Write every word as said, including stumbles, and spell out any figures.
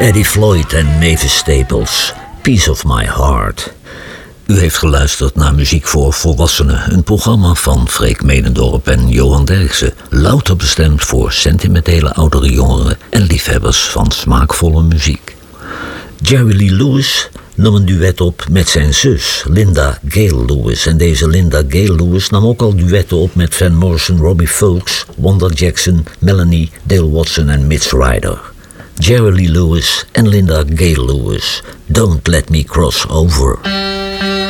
Eddie Floyd en Mavis Staples, Piece of My Heart. U heeft geluisterd naar Muziek voor Volwassenen, een programma van Freek Medendorp en Johan Derksen, louter bestemd voor sentimentele oudere jongeren en liefhebbers van smaakvolle muziek. Jerry Lee Lewis nam een duet op met zijn zus, Linda Gale Lewis. En deze Linda Gale Lewis nam ook al duetten op met Van Morrison, Robbie Fulks, Wanda Jackson, Melanie, Dale Watson en Mitch Ryder. Jerry Lee Lewis en Linda Gale Lewis, Don't Let Me Cross Over.